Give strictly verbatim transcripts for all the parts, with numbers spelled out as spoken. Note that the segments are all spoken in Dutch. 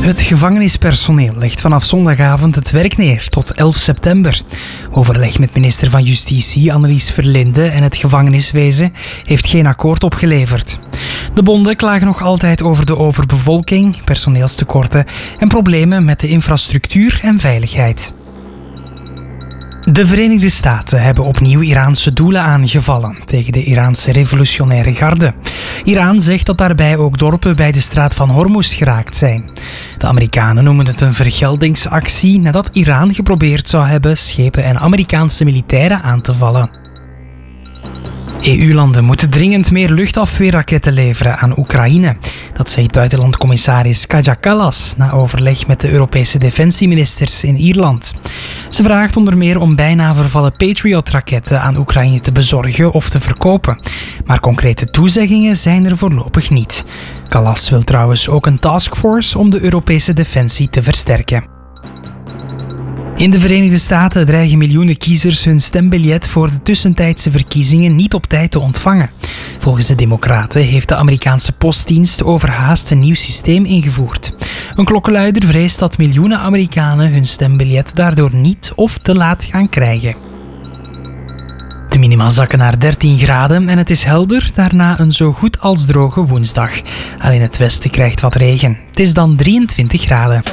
Het gevangenispersoneel legt vanaf zondagavond het werk neer tot elf september. Overleg met minister van Justitie Annelies Verlinde en het gevangeniswezen heeft geen akkoord opgeleverd. De bonden klagen nog altijd over de overbevolking, personeelstekorten en problemen met de infrastructuur en veiligheid. De Verenigde Staten hebben opnieuw Iraanse doelen aangevallen tegen de Iraanse revolutionaire garde. Iran zegt dat daarbij ook dorpen bij de straat van Hormuz geraakt zijn. De Amerikanen noemen het een vergeldingsactie nadat Iran geprobeerd zou hebben schepen en Amerikaanse militairen aan te vallen. E U-landen moeten dringend meer luchtafweerraketten leveren aan Oekraïne. Dat zegt buitenlandcommissaris Kaja Kallas na overleg met de Europese defensieministers in Ierland. Ze vraagt onder meer om bijna vervallen Patriot-raketten aan Oekraïne te bezorgen of te verkopen. Maar concrete toezeggingen zijn er voorlopig niet. Kallas wil trouwens ook een taskforce om de Europese defensie te versterken. In de Verenigde Staten dreigen miljoenen kiezers hun stembiljet voor de tussentijdse verkiezingen niet op tijd te ontvangen. Volgens de Democraten heeft de Amerikaanse postdienst overhaast een nieuw systeem ingevoerd. Een klokkenluider vreest dat miljoenen Amerikanen hun stembiljet daardoor niet of te laat gaan krijgen. De minima zakken naar dertien graden en het is helder, daarna een zo goed als droge woensdag. Alleen het westen krijgt wat regen. Het is dan drieëntwintig graden.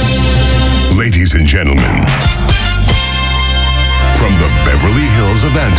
Ladies and gentlemen, from the Beverly Hills of Antwerp,